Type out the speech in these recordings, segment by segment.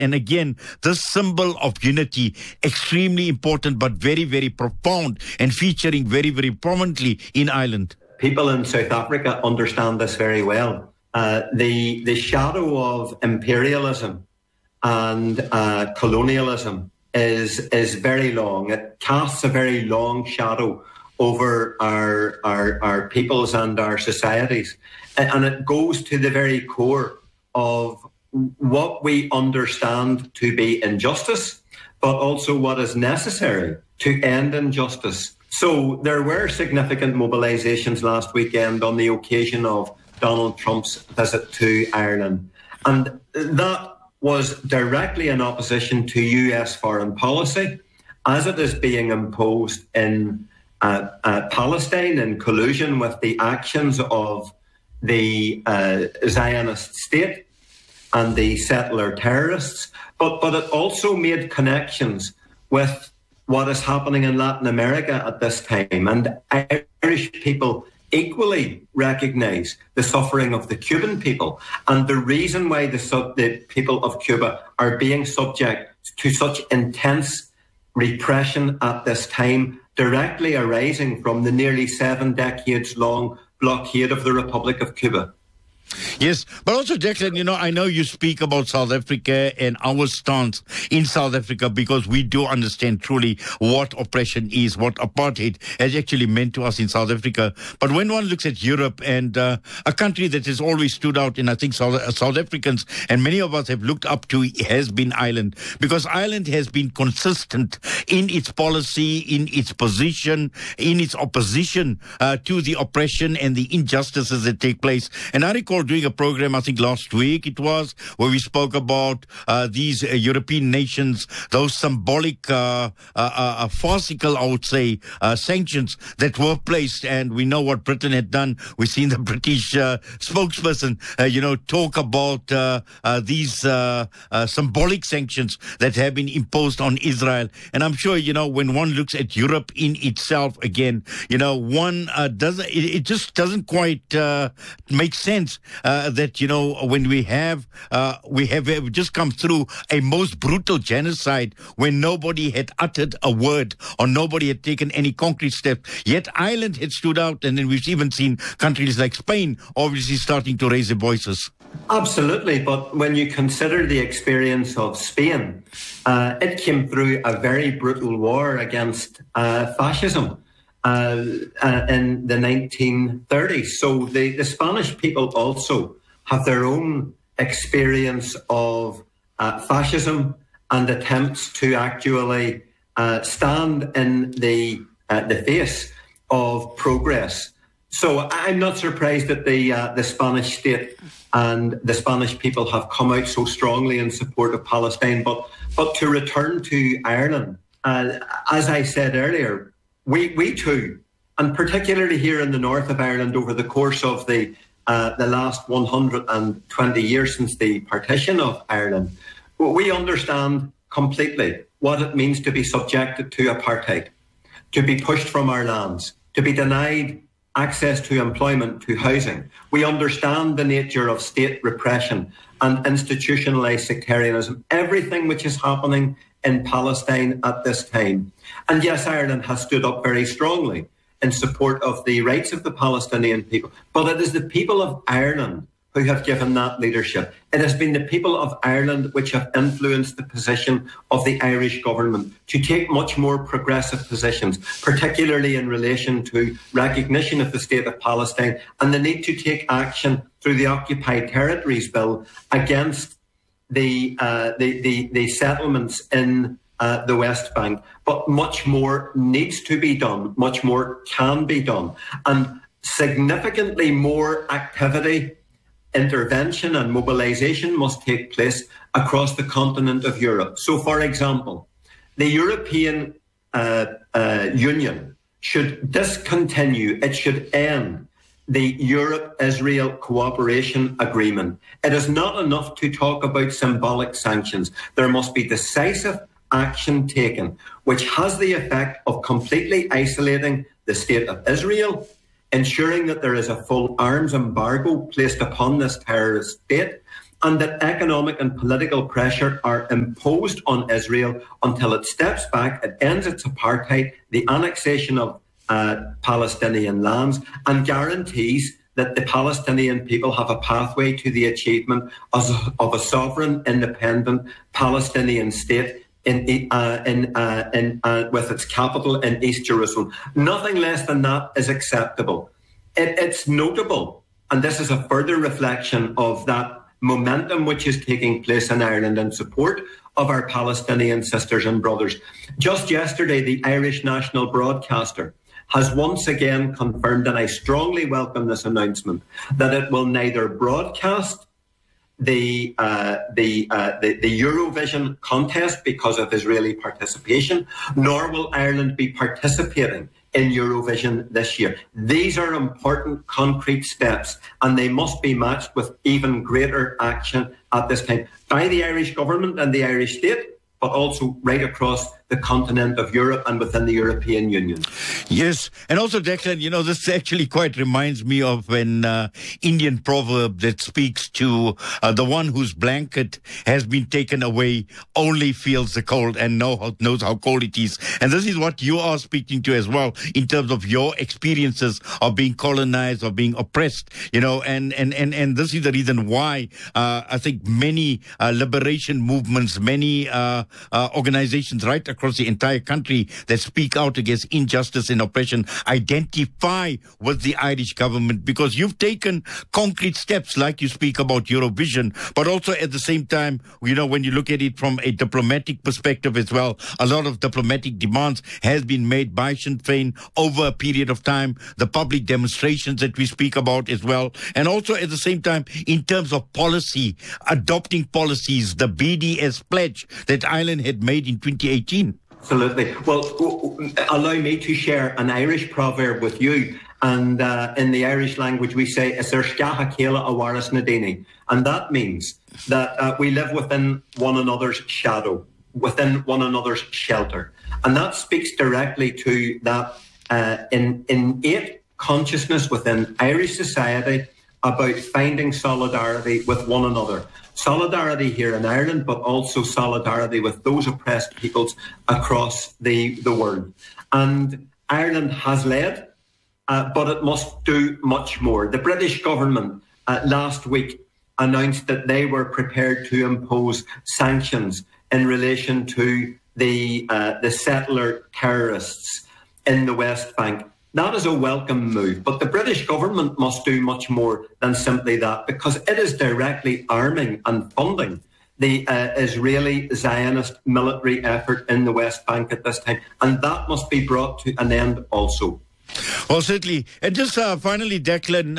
And again, this symbol of unity, extremely important, but very, very profound and featuring very, very prominently in Ireland. People in South Africa understand this very well. The shadow of imperialism and colonialism is very long. It casts a very long shadow over our peoples and our societies. And it goes to the very core of what we understand to be injustice, but also what is necessary to end injustice. So there were significant mobilisations last weekend on the occasion of Donald Trump's visit to Ireland. And that was directly in opposition to US foreign policy, as it is being imposed in Palestine in collusion with the actions of the Zionist state and the settler terrorists. But it also made connections with what is happening in Latin America at this time. And Irish people equally recognise the suffering of the Cuban people. And the reason why the people of Cuba are being subject to such intense repression at this time, directly arising from the nearly 7 decades long blockade of the Republic of Cuba. Yes, but also, Declan, I know you speak about South Africa and our stance in South Africa because we do understand truly what oppression is, what apartheid has actually meant to us in South Africa. But when one looks at Europe and a country that has always stood out, and I think South Africans and many of us have looked up to, has been Ireland, because Ireland has been consistent in its policy, in its position, in its opposition to the oppression and the injustices that take place. And I recall doing a program, I think last week it was, where we spoke about these European nations, those symbolic, farcical, I would say, sanctions that were placed. And we know what Britain had done. We've seen the British spokesperson, talk about these symbolic sanctions that have been imposed on Israel. And I'm sure, when one looks at Europe in itself again, one doesn't, it just doesn't quite make sense. That when we have just come through a most brutal genocide when nobody had uttered a word or nobody had taken any concrete steps, yet Ireland had stood out, and then we've even seen countries like Spain obviously starting to raise their voices. Absolutely, but when you consider the experience of Spain, it came through a very brutal war against fascism in the 1930s. So the Spanish people also have their own experience of fascism and attempts to actually stand in the face of progress. So I'm not surprised that the Spanish state and the Spanish people have come out so strongly in support of Palestine. But to return to Ireland, as I said earlier, we too, and particularly here in the north of Ireland over the course of the last 120 years since the partition of Ireland, we understand completely what it means to be subjected to apartheid, to be pushed from our lands, to be denied access to employment, to housing. We understand the nature of state repression and institutionalized sectarianism, everything which is happening in Palestine at this time. And yes, Ireland has stood up very strongly in support of the rights of the Palestinian people, but it is the people of Ireland who have given that leadership. It has been the people of Ireland which have influenced the position of the Irish government to take much more progressive positions, particularly in relation to recognition of the State of Palestine and the need to take action through the Occupied Territories Bill against the settlements in the West Bank. But much more needs to be done, much more can be done, and significantly more activity, intervention and mobilisation must take place across the continent of Europe. So, for example, the European Union should discontinue, it should end the Europe-Israel Cooperation Agreement. It is not enough to talk about symbolic sanctions. There must be decisive action taken, which has the effect of completely isolating the State of Israel, ensuring that there is a full arms embargo placed upon this terrorist state, and that economic and political pressure are imposed on Israel until it steps back, it ends its apartheid, the annexation of Palestinian lands, and guarantees that the Palestinian people have a pathway to the achievement of a sovereign, independent Palestinian state with its capital in East Jerusalem. Nothing less than that is acceptable. It's notable, and this is a further reflection of that momentum which is taking place in Ireland in support of our Palestinian sisters and brothers. Just yesterday, the Irish national broadcaster has once again confirmed, and I strongly welcome this announcement, that it will neither broadcast the Eurovision contest because of Israeli participation, nor will Ireland be participating in Eurovision this year. These are important, concrete steps, and they must be matched with even greater action at this time by the Irish government and the Irish state, but also right across the continent of Europe and within the European Union. Yes, and also, Declan, this actually quite reminds me of an Indian proverb that speaks to the one whose blanket has been taken away only feels the cold and knows how cold it is. And this is what you are speaking to as well in terms of your experiences of being colonized or being oppressed, and this is the reason why I think many liberation movements, many organizations right across the entire country that speak out against injustice and oppression identify with the Irish government, because you've taken concrete steps, like you speak about Eurovision, but also at the same time, when you look at it from a diplomatic perspective as well, a lot of diplomatic demands has been made by Sinn Féin over a period of time, the public demonstrations that we speak about as well, and also at the same time, in terms of policy, adopting policies, the BDS pledge that Ireland had made in 2018. Absolutely. Well, allow me to share an Irish proverb with you. And in the Irish language, we say, and that means that we live within one another's shadow, within one another's shelter. And that speaks directly to that innate consciousness within Irish society about finding solidarity with one another. Solidarity here in Ireland, but also solidarity with those oppressed peoples across the world. And Ireland has led, but it must do much more. The British government last week announced that they were prepared to impose sanctions in relation to the settler terrorists in the West Bank. That is a welcome move, but the British government must do much more than simply that, because it is directly arming and funding the Israeli Zionist military effort in the West Bank at this time, and that must be brought to an end also. Well, certainly. And just finally, Declan,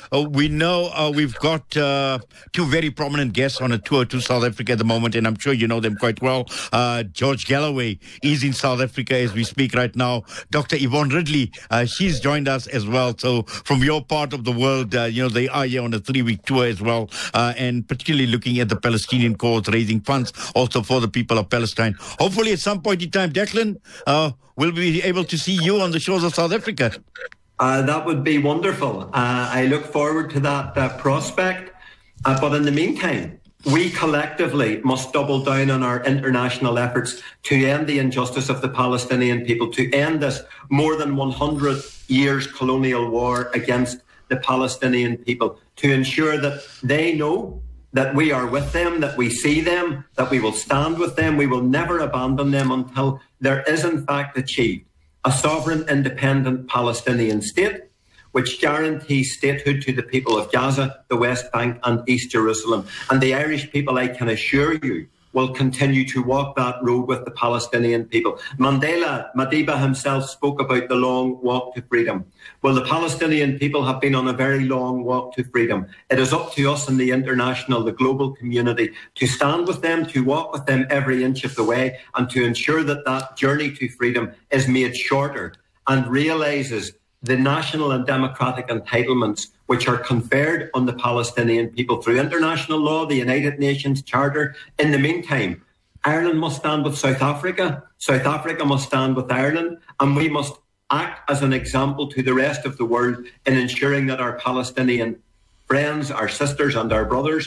we know we've got two very prominent guests on a tour to South Africa at the moment, and I'm sure you know them quite well. George Galloway is in South Africa as we speak right now. Dr. Yvonne Ridley, she's joined us as well. So from your part of the world, they are here on a 3-week tour as well, and particularly looking at the Palestinian cause, raising funds also for the people of Palestine. Hopefully at some point in time, Declan, we'll be able to see you on the shores of South Africa. That would be wonderful. I look forward to that prospect. But in the meantime, we collectively must double down on our international efforts to end the injustice of the Palestinian people, to end this more than 100 years colonial war against the Palestinian people, to ensure that they know that we are with them, that we see them, that we will stand with them. We will never abandon them until there is in fact achieved a sovereign, independent Palestinian state which guarantees statehood to the people of Gaza, the West Bank and East Jerusalem. And the Irish people, I can assure you, will continue to walk that road with the Palestinian people. Mandela Madiba himself spoke about the long walk to freedom. Well, the Palestinian people have been on a very long walk to freedom. It is up to us in the international, the global community, to stand with them, to walk with them every inch of the way, and to ensure that that journey to freedom is made shorter and realises the national and democratic entitlements which are conferred on the Palestinian people through international law, the United Nations Charter. In the meantime, Ireland must stand with South Africa, South Africa must stand with Ireland, and we must act as an example to the rest of the world in ensuring that our Palestinian friends, our sisters and our brothers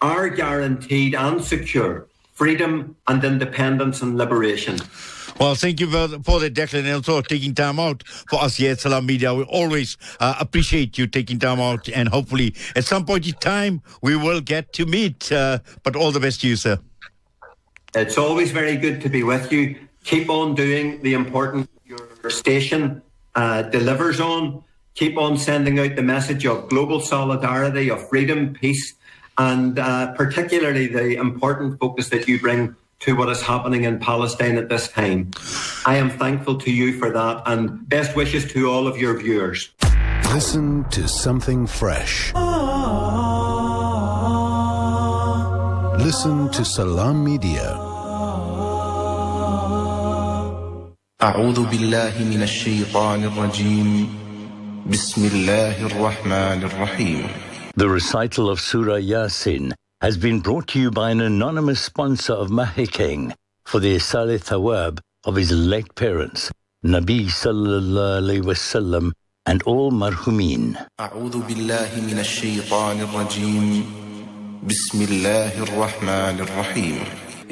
our guaranteed and secure freedom and independence and liberation. Well, thank you for that, Declan, and also taking time out for us here at Salam Media. We always appreciate you taking time out, and hopefully at some point in time we will get to meet. But all the best to you, sir. It's always very good to be with you. Keep on doing the important your station delivers on. Keep on sending out the message of global solidarity, of freedom, peace, and particularly the important focus that you bring to what is happening in Palestine at this time. I am thankful to you for that, and best wishes to all of your viewers. Listen to something fresh. Listen to Salam Media. أعوذ بالله من الشيطان الرجيم بسم الله الرحمن الرحيم. The recital of Surah Yasin has been brought to you by an anonymous sponsor of Mahikeng for the Isale Thawab of his late parents, Nabi Sallallahu Alaihi Wasallam, and all marhumin. أعوذ بالله من الشيطان الرجيم بسم الله الرحمن الرحيم.